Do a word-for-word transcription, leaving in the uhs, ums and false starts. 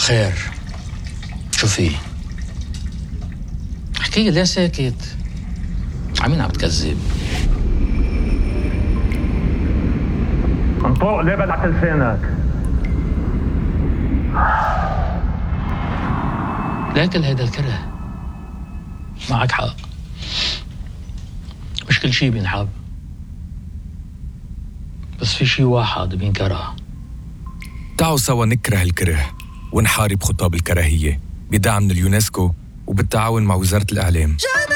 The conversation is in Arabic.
خير، شو في؟ احكي لي ساكت، عمين عم تكذب؟ انطوق ليه بلعت لسانك؟ لاكل هيدا الكره. معك حق، مش كل شي بينحب، بس في شي واحد بينكره. تعالوا سوا نكره الكره ونحارب خطاب الكراهية بدعم من اليونسكو وبالتعاون مع وزارة الإعلام.